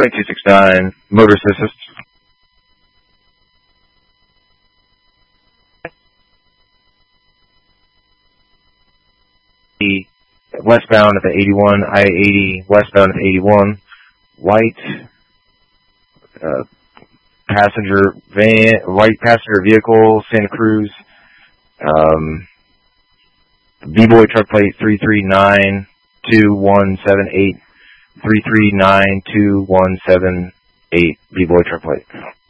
2269, motorist assist. Westbound at the 81, I-80, westbound at the 81, white white passenger vehicle, Santa Cruz, B-Boy truck plate 3392178, 3392178, B-Boy truck plate.